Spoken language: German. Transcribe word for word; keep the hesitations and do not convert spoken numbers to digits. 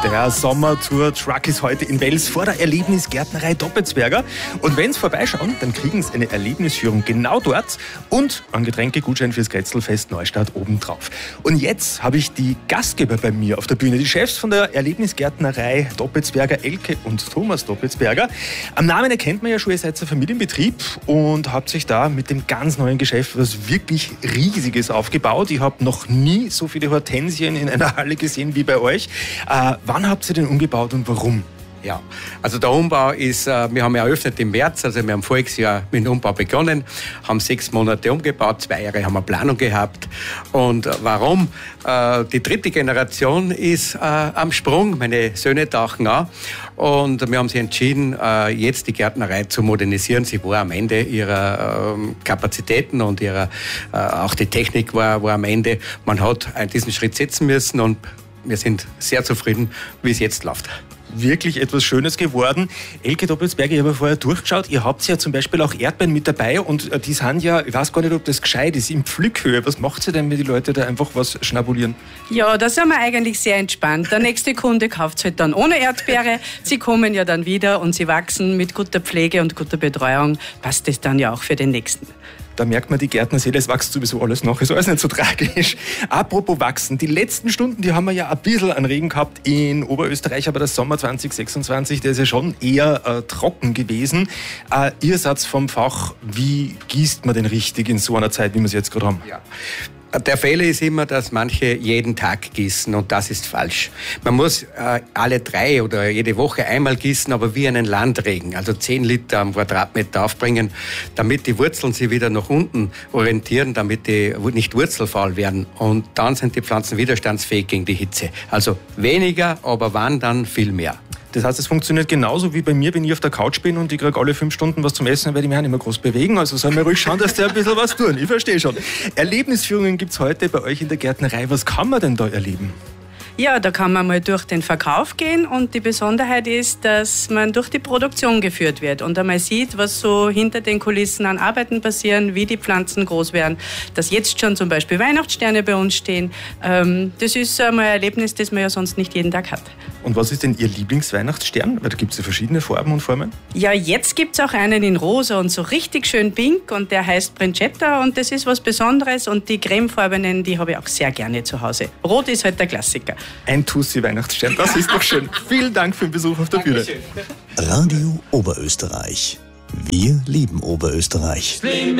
Der Sommertour Truck ist heute in Wels vor der Erlebnisgärtnerei Doppelsberger. Und wenn Sie vorbeischauen, dann kriegen Sie eine Erlebnisführung genau dort und einen Getränkegutschein fürs Grätzlfest Neustadt obendrauf. Und jetzt habe ich die Gastgeber bei mir auf der Bühne, die Chefs von der Erlebnisgärtnerei Doppelsberger, Elke und Thomas Doppelsberger. Am Namen erkennt man ja schon, ihr seid ein Familienbetrieb und habt sich da mit dem ganz neuen Geschäft was wirklich Riesiges aufgebaut. Ich habe noch nie so viele Hortensien in einer Halle gesehen wie bei euch. Äh, wann habt ihr den umgebaut und warum? Ja, also der Umbau ist, äh, wir haben eröffnet im März, also wir haben voriges Jahr mit dem Umbau begonnen, haben sechs Monate umgebaut, zwei Jahre haben wir Planung gehabt. Und äh, warum? Äh, die dritte Generation ist äh, am Sprung, meine Söhne tauchen an und wir haben sich entschieden, äh, jetzt die Gärtnerei zu modernisieren. Sie war am Ende ihrer äh, Kapazitäten und ihrer, äh, auch die Technik war, war am Ende. Man hat diesen Schritt setzen müssen und wir sind sehr zufrieden, wie es jetzt läuft. Wirklich etwas Schönes geworden. Elke Doppelsberger, ich habe vorher durchgeschaut, ihr habt ja zum Beispiel auch Erdbeeren mit dabei und die sind ja, ich weiß gar nicht, ob das gescheit ist, in Pflückhöhe. Was macht ihr denn, wenn die Leute da einfach was schnabulieren? Ja, da sind wir eigentlich sehr entspannt. Der nächste Kunde kauft es halt dann ohne Erdbeere. Sie kommen ja dann wieder und sie wachsen mit guter Pflege und guter Betreuung. Passt das dann ja auch für den nächsten. Da merkt man die Gärtnerseele, es wächst sowieso alles nach, ist alles nicht so tragisch. Apropos wachsen, die letzten Stunden, die haben wir ja ein bisschen an Regen gehabt in Oberösterreich, aber der Sommer zwanzig sechsundzwanzig, der ist ja schon eher äh, trocken gewesen. Äh, ihr seid vom Fach, wie gießt man denn richtig in so einer Zeit, wie wir es jetzt gerade haben? Ja. Der Fehler ist immer, dass manche jeden Tag gießen und das ist falsch. Man muss äh, alle drei oder jede Woche einmal gießen, aber wie einen Landregen, also zehn Liter am Quadratmeter aufbringen, damit die Wurzeln sich wieder nach unten orientieren, damit die nicht wurzelfaul werden und dann sind die Pflanzen widerstandsfähig gegen die Hitze. Also weniger, aber wann dann viel mehr. Das heißt, es funktioniert genauso wie bei mir, wenn ich auf der Couch bin und ich kriege alle fünf Stunden was zum Essen, dann werde ich mich auch nicht mehr groß bewegen. Also sollen wir ruhig schauen, dass der ein bisschen was tun. Ich verstehe schon. Erlebnisführungen gibt es heute bei euch in der Gärtnerei. Was kann man denn da erleben? Ja, da kann man mal durch den Verkauf gehen und die Besonderheit ist, dass man durch die Produktion geführt wird und einmal sieht, was so hinter den Kulissen an Arbeiten passieren, wie die Pflanzen groß werden, dass jetzt schon zum Beispiel Weihnachtssterne bei uns stehen. Das ist einmal ein Erlebnis, das man ja sonst nicht jeden Tag hat. Und was ist denn Ihr Lieblingsweihnachtsstern? Weil da gibt es ja verschiedene Farben und Formen. Ja, jetzt gibt es auch einen in rosa und so richtig schön pink und der heißt Principetta und das ist was Besonderes und die cremefarbenen, die habe ich auch sehr gerne zu Hause. Rot ist halt der Klassiker. Ein Tussi-Weihnachtsstern, das ist doch schön. Vielen Dank für den Besuch auf der Bühne. Radio Oberösterreich. Wir lieben Oberösterreich.